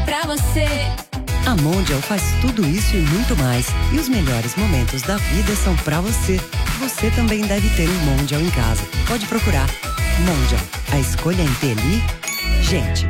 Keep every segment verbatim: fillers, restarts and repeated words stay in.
pra você. A Mondial faz tudo isso e muito mais. E os melhores momentos da vida são pra você. Você também deve ter um Mondial em casa. Pode procurar. Mondial. A escolha inteligente.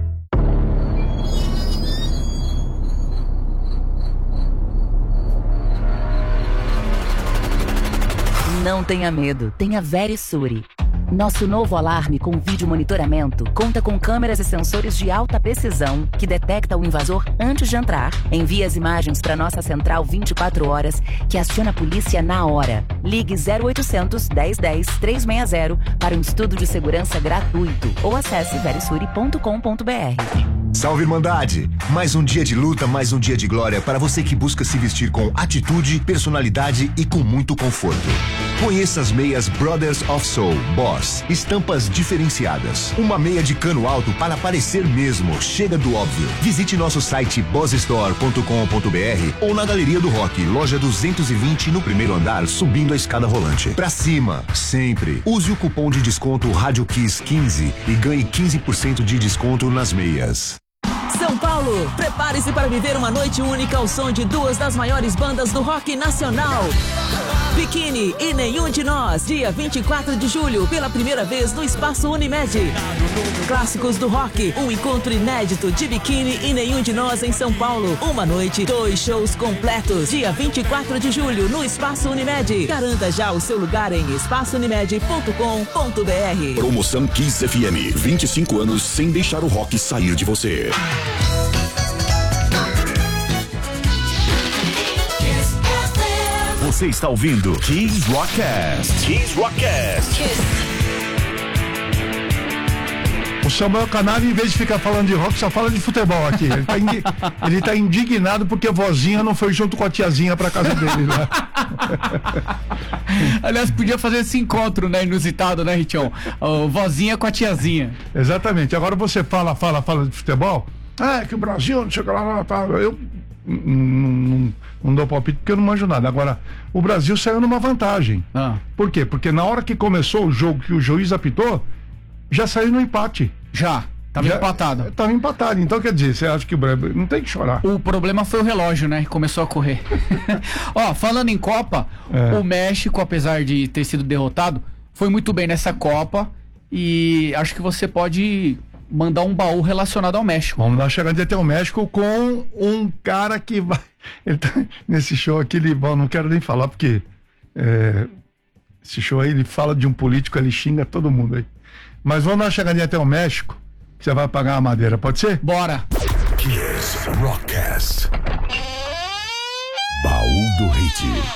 Não tenha medo, tenha Verisure. Nosso novo alarme com vídeo monitoramento conta com câmeras e sensores de alta precisão que detecta o invasor antes de entrar. Envia as imagens para nossa central vinte e quatro horas, que aciona a polícia na hora. Ligue zero oitocentos, dez dez, trezentos e sessenta para um estudo de segurança gratuito ou acesse verisure ponto com ponto br. Salve, Irmandade! Mais um dia de luta, mais um dia de glória para você que busca se vestir com atitude, personalidade e com muito conforto. Conheça as meias Brothers of Soul Boss, estampas diferenciadas. Uma meia de cano alto para parecer mesmo, chega do óbvio. Visite nosso site boss store ponto com ponto br ou na Galeria do Rock, loja duzentos e vinte, no primeiro andar, subindo a escada rolante. Pra cima, sempre. Use o cupom de desconto Rádio Kiss quinze e ganhe quinze por cento de desconto nas meias. São Paulo, prepare-se para viver uma noite única ao som de duas das maiores bandas do rock nacional. Biquíni e Nenhum de Nós, dia vinte e quatro de julho, pela primeira vez no Espaço Unimed. Clássicos do rock, um encontro inédito de Biquíni e Nenhum de Nós em São Paulo. Uma noite, dois shows completos, dia vinte e quatro de julho, no Espaço Unimed. Garanta já o seu lugar em espaço unimed ponto com ponto br. Promoção Kiss F M, vinte e cinco anos sem deixar o rock sair de você. Você está ouvindo Kiss Rockcast. Kiss Rockcast. O Samuel Canali, em vez de ficar falando de rock, só fala de futebol aqui. Ele tá, indi... Ele tá indignado porque a vozinha não foi junto com a tiazinha pra casa dele, né? Aliás, podia fazer esse encontro, né? Inusitado, né, Richão? O vozinha com a tiazinha. Exatamente. Agora você fala, fala, fala de futebol. Ah, é que o Brasil não chega lá, lá, tá. Eu não, não, não dou palpite porque eu não manjo nada. Agora, o Brasil saiu numa vantagem. Ah. Por quê? Porque na hora que começou o jogo que o juiz apitou, já saiu no empate. Já. Tava já, empatado. Tava empatado. Então, quer dizer, você acha que o Brasil não tem que chorar. O problema foi o relógio, né? Que começou a correr. Ó, falando em Copa, é. o México, apesar de ter sido derrotado, foi muito bem nessa Copa. E acho que você pode mandar um baú relacionado ao México. Vamos dar chegando até o México com um cara que vai... Ele tá nesse show aqui, ele... Bom, não quero nem falar porque... É... Esse show aí, ele fala de um político, ele xinga todo mundo aí. Mas vamos dar chegando até o México, que você vai pagar a madeira, pode ser? Bora! Kiss Rockcast. Baú do Hit.